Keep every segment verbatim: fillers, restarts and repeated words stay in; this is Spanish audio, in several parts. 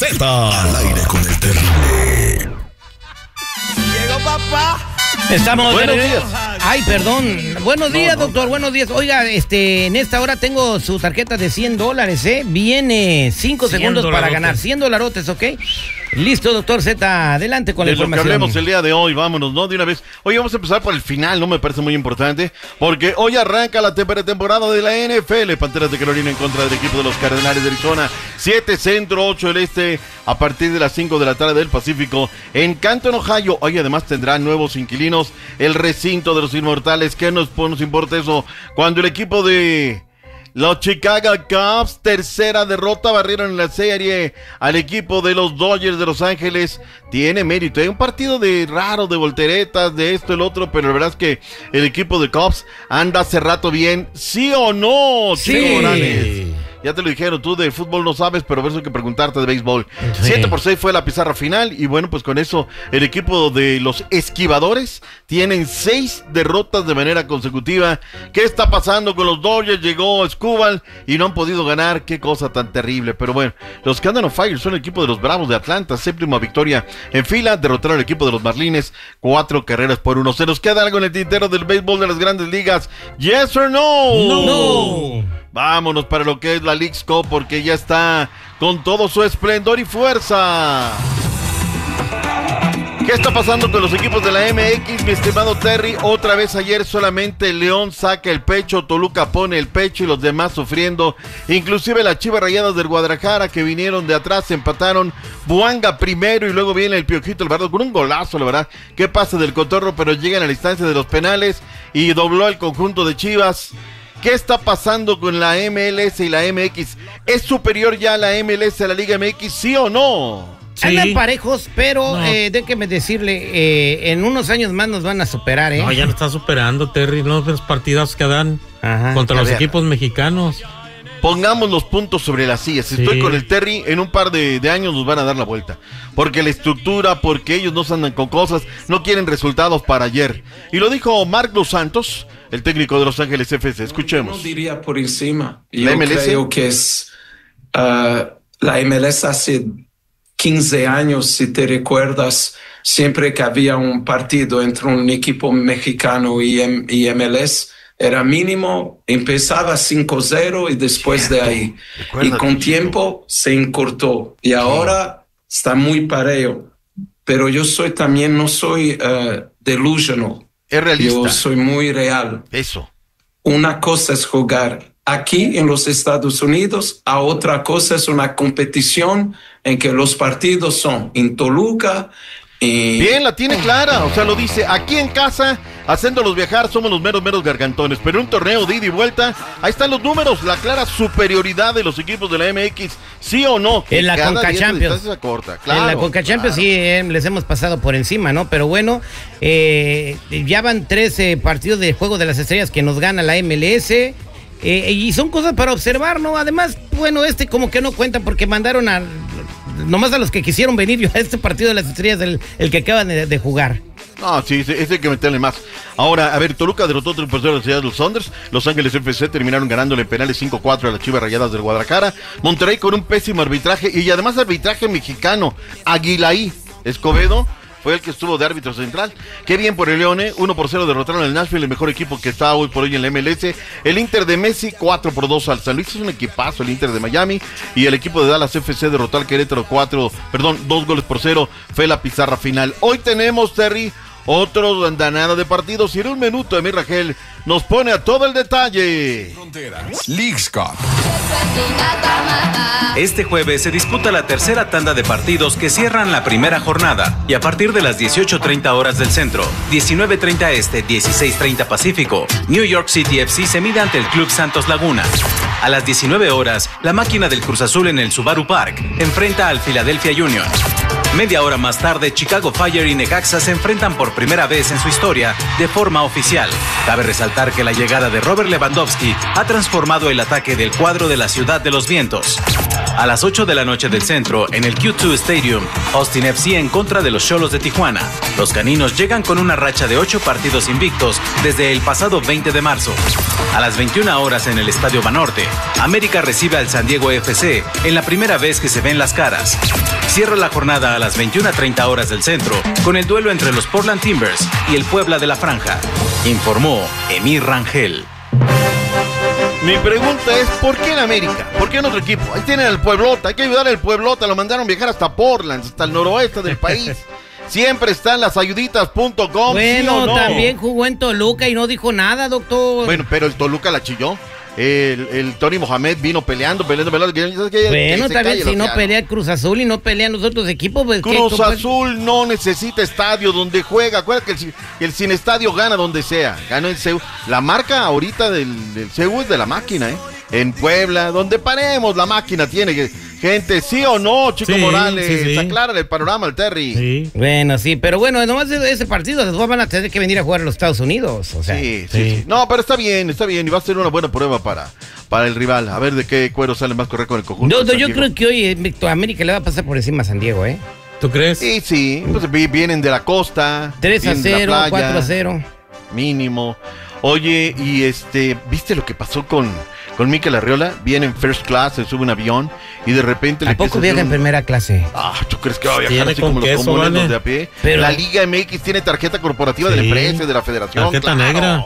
Z al aire con el terrible. Llegó papá. Estamos Buenos de... días. Ay, perdón. Buenos días, no, doctor. no. Buenos días. Oiga, este, en esta hora tengo su tarjeta de cien dólares, ¿eh? Viene cinco segundos para ganar. cien dolarotes, ¿ok? Listo, doctor Z. Adelante con de la información. lo que hablemos el día de hoy, vámonos, ¿no? De una vez. Hoy vamos a empezar por el final, ¿no? Me parece muy importante, porque hoy arranca la pretemporada de la N F L. Panteras de Carolina en contra del equipo de los Cardenales de Arizona. siete centro, ocho el este, a partir de las cinco de la tarde del Pacífico. En Canton, Ohio, hoy además tendrán nuevos inquilinos el recinto de los Inmortales. ¿Qué nos, nos importa eso? Cuando el equipo de los Chicago Cubs, tercera derrota, barrieron en la serie al equipo de los Dodgers de Los Ángeles. Tiene mérito, hay un partido de raro, de volteretas, de esto, el otro, pero la verdad es que el equipo de Cubs anda hace rato bien. ¿Sí o no, Sí. Chico Morales? Ya te lo dijeron, tú de fútbol no sabes, pero eso hay que preguntarte de béisbol. Sí. siete por seis fue la pizarra final y bueno, pues con eso el equipo de los esquivadores tienen seis derrotas de manera consecutiva. ¿Qué está pasando con los Dodgers? Llegó Skubal y no han podido ganar. Qué cosa tan terrible. Pero bueno, los Cannon on Fire son el equipo de los Bravos de Atlanta, séptima victoria en fila. Derrotaron al equipo de los Marlins, cuatro carreras por uno. ¿Se nos queda algo en el tintero del béisbol de las Grandes Ligas? ¿Yes or no? No. Vámonos para lo que es la Leagues Cup, porque ya está con todo su esplendor y fuerza. ¿Qué está pasando con los equipos de la M X, mi estimado Terry? Otra vez ayer solamente León saca el pecho, Toluca pone el pecho y los demás sufriendo. Inclusive las Chivas Rayadas del Guadalajara, que vinieron de atrás, empataron. Buanga primero y luego viene el Piojito Alvarado con un golazo, la verdad. ¿Qué pasa del cotorro? Pero llegan a la instancia de los penales y dobló el conjunto de Chivas. ¿Qué está pasando con la M L S y la M X? ¿Es superior ya la M L S a la Liga M X, sí o no? Sí. Andan parejos, pero No. eh, déjeme decirle, eh, en unos años más nos van a superar, ¿eh? No, ya lo está superando, Terry. No, los partidos que dan Ajá. contra A los ver. equipos mexicanos. Pongamos los puntos sobre las sillas. Si Sí. estoy con el Terry, en un par de, de años nos van a dar la vuelta. Porque la estructura, porque ellos no se andan con cosas, no quieren resultados para ayer. Y lo dijo Mark Dos Santos, el técnico de Los Ángeles F C. Escuchemos. No diría por encima. Yo ¿La M L S? creo que es uh, la M L S hace quince años, si te recuerdas, siempre que había un partido entre un equipo mexicano y, M y M L S, era mínimo, empezaba cinco cero y después de ahí. Recuérdate, Y con chico. tiempo se encurtó. Y ahora está muy parejo. Pero yo soy también, no soy uh, delusional. Es realista. Yo soy muy real. Eso. Una cosa es jugar aquí en los Estados Unidos, a otra cosa es una competición en que los partidos son en Toluca. Y Bien, la tiene clara, o sea, lo dice, aquí en casa, haciéndolos viajar, somos los meros, meros gargantones, pero en un torneo de ida y vuelta, ahí están los números, la clara superioridad de los equipos de la M X, ¿sí o no? En la Cada Conca día esa Champions. distancia se acorta, claro, en la Conca Champions claro. sí eh, les hemos pasado por encima, ¿no? Pero bueno, eh, ya van trece partidos de Juego de las Estrellas que nos gana la M L S. Eh, y son cosas para observar, ¿no? Además, bueno, este como que no cuenta porque mandaron a nomás a los que quisieron venir a este partido de las estrellas, el, el que acaban de, de jugar. No, sí, ese ese hay que meterle más. Ahora, a ver, Toluca derrotó tres por cero a la ciudad de los Sounders. Los Ángeles F C terminaron ganándole en penales cinco cuatro a las Chivas Rayadas del Guadalajara. Monterrey con un pésimo arbitraje y además arbitraje mexicano. Aguilaí Escobedo fue el que estuvo de árbitro central. Qué bien por el Leone, uno por cero derrotaron al Nashville, el mejor equipo que está hoy por hoy en la M L S. El Inter de Messi, cuatro por dos al San Luis, es un equipazo el Inter de Miami. Y el equipo de Dallas F C derrotó al Querétaro cuatro, perdón, dos goles por cero, fue la pizarra final. Hoy tenemos, Terry, otro andanada de partidos y en un minuto Emir Rangel nos pone a todo el detalle. Fronteras. Leagues Cup. Este jueves se disputa la tercera tanda de partidos que cierran la primera jornada y a partir de las dieciocho treinta horas del centro, diecinueve treinta este, dieciséis treinta pacífico, New York City F C se mide ante el Club Santos Laguna. A las diecinueve horas, la máquina del Cruz Azul en el Subaru Park enfrenta al Philadelphia Union. Media hora más tarde, Chicago Fire y Necaxa se enfrentan por primera vez en su historia de forma oficial. Cabe resaltar que la llegada de Robert Lewandowski ha transformado el ataque del cuadro de la Ciudad de los Vientos. A las ocho de la noche del centro, en el Q dos Stadium, Austin F C en contra de los Xolos de Tijuana. Los caninos llegan con una racha de ocho partidos invictos desde el pasado veinte de marzo. A las veintiuna horas en el Estadio Banorte, América recibe al San Diego F C en la primera vez que se ven las caras. Cierra la jornada a las veintiuna treinta horas del centro con el duelo entre los Portland Timbers y el Puebla de la Franja. Informó Emir Rangel. Mi pregunta es, ¿por qué en América? ¿Por qué en otro equipo? Ahí tienen el Pueblota, hay que ayudar al Pueblota, lo mandaron viajar hasta Portland, hasta el noroeste del país. Siempre están las ayuditas punto com. Bueno, ¿sí o no? también jugó en Toluca y no dijo nada, doctor. Bueno, pero el Toluca la chilló. El, el Tony Mohamed vino peleando, peleando, peleando. Que, que, bueno, que también si no sea, pelea el Cruz Azul y no pelean los otros equipos, pues Cruz ¿qué? Azul no necesita estadio donde juega. Acuérdate que el, el sin estadio gana donde sea. Gana en C E U. La marca ahorita del, del C E U es de la máquina, ¿eh? En Puebla, donde paremos, la máquina tiene que, gente, ¿sí o no, Chico Sí, Morales? sí, sí. Aclara el panorama al Terry. Sí. Bueno, sí, pero bueno, nomás de ese partido después van a tener que venir a jugar a los Estados Unidos, o sea. Sí, sí, Sí. sí. No, pero está bien, está bien. Y va a ser una buena prueba para, para el rival. A ver de qué cuero sale más correcto con el conjunto. No, de no, San yo Diego. creo que hoy eh, América le va a pasar por encima a San Diego, ¿eh? ¿Tú crees? Sí, sí. Pues vi- vienen de la costa. tres a vienen de la cero, playa, cuatro a cero. Mínimo. Oye, y este, ¿viste lo que pasó con, con Mikel Arriola? Viene en first class, se sube un avión y de repente le ¿A poco empieza a viaja hacer en un- primera clase? Ah, ¿tú crees que va a viajar Tiene así con como los queso, comunes, vale. los de a pie? Pero- La Liga M X tiene tarjeta corporativa de la Sí. empresa, de la federación. Tarjeta claro, negra.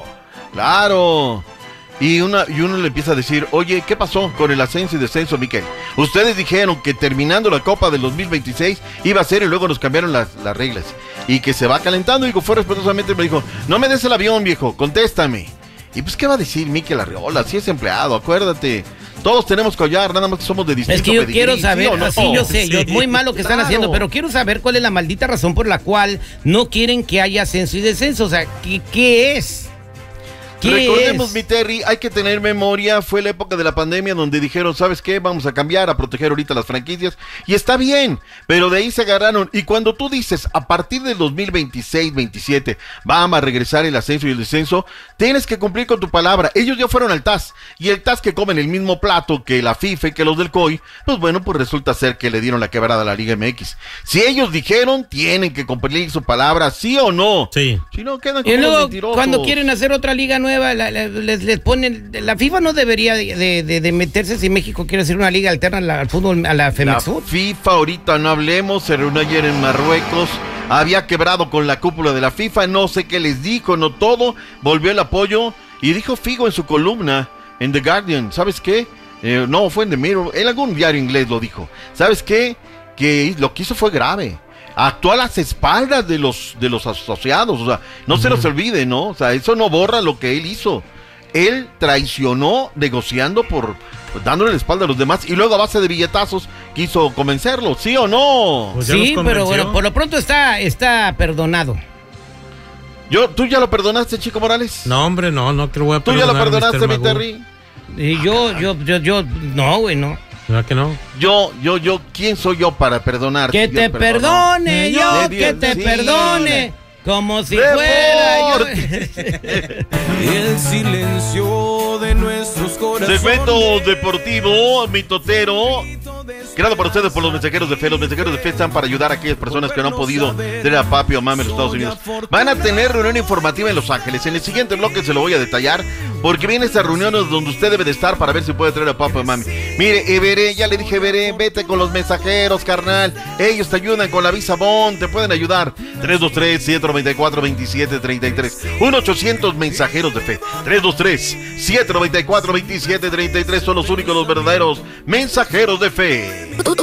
Claro. Y, una, y uno le empieza a decir, oye, ¿qué pasó con el ascenso y descenso, Miquel? Ustedes dijeron que terminando la Copa del dos mil veintiséis iba a ser y luego nos cambiaron las, las reglas. Y que se va calentando. Y fue respetuosamente, me dijo, no me des el avión, viejo, contéstame. Y pues, ¿qué va a decir Mikel Arriola? Si es empleado, acuérdate. Todos tenemos collar, nada más que somos de distinto Es que yo pedigrí, quiero ¿sí saber, o no? sí, yo sé, yo, Sí. muy malo que están Claro. haciendo, pero quiero saber cuál es la maldita razón por la cual no quieren que haya ascenso y descenso. O sea, ¿qué, qué es? ¿Qué Recordemos, es? mi Terry, hay que tener memoria, fue la época de la pandemia donde dijeron, ¿sabes qué? Vamos a cambiar, a proteger ahorita las franquicias, y está bien, pero de ahí se agarraron, y cuando tú dices, a partir del dos mil veintiséis veintisiete, vamos a regresar el ascenso y el descenso, tienes que cumplir con tu palabra. Ellos ya fueron al T A S, y el T A S que comen el mismo plato que la FIFA y que los del C O I, pues bueno, pues resulta ser que le dieron la quebrada a la Liga M X. Si ellos dijeron, tienen que cumplir su palabra, ¿sí o no? Sí. Si no, quedan Y como luego, mentirosos. cuando quieren hacer otra liga nueva, la- la- les, les ponen. La FIFA no debería de, de- de- de meterse si México quiere hacer una liga alterna al, al fútbol, a la La Femexud. FIFA, ahorita no hablemos, se reunió ayer en Marruecos, había quebrado con la cúpula de la FIFA, no sé qué les dijo, no todo, volvió el apoyo y dijo Figo en su columna en The Guardian, ¿sabes qué? Eh, no, fue en The Mirror, en algún diario inglés lo dijo, ¿sabes qué? Que lo que hizo fue grave. Actuó a las espaldas de los, de los asociados, o sea, no se nos olvide, ¿no? O sea, eso no borra lo que él hizo. Él traicionó negociando por, pues, dándole la espalda a los demás y luego a base de billetazos quiso convencerlo, ¿sí o no? Pues ya los Sí, pero convenció. bueno, por lo pronto está, está perdonado. Yo, ¿tú ya lo perdonaste, Chico Morales? No, hombre, no, no que lo voy a ¿Tú ya lo perdonar, perdonaste, mi mister Magoo. Terry? Y yo, yo, yo, yo, no, güey, no. ¿Verdad que no? Yo, yo, yo, ¿quién soy yo para perdonar? Que si Dios te perdonó? perdone Yo, yo, Dios, que te sí. perdone. Como si ¡Report! fuera yo. El silencio de nuestros corazones. Segmento deportivo, mitotero, creado por ustedes por los mensajeros de fe. Los mensajeros de fe están para ayudar a aquellas personas que no han podido tener a papi o mami en los Estados Unidos. Van a tener reunión informativa en Los Ángeles. En el siguiente bloque se lo voy a detallar, porque viene esta reunión donde usted debe de estar para ver si puede traer a papi o mami. Mire, Everé, ya le dije, Everé, vete con los mensajeros, carnal. Ellos te ayudan con la visa Bond, te pueden ayudar. tres dos tres, siete nueve cuatro, dos siete tres tres. uno ochocientos mensajeros de fe. tres dos tres, siete nueve cuatro, dos siete tres tres son los únicos, los verdaderos mensajeros de fe.